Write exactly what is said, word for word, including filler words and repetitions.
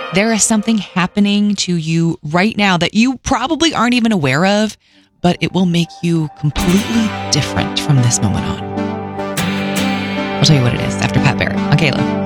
There is something happening to you right now that you probably aren't even aware of, but it will make you completely different from this moment on. I'll tell you what it is after Pat Barrett on K L O.